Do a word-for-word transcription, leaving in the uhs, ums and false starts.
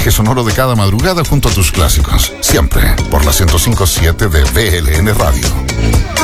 viaje sonoro de cada madrugada junto a tus clásicos. Siempre por la ciento cinco punto siete de B L N Radio.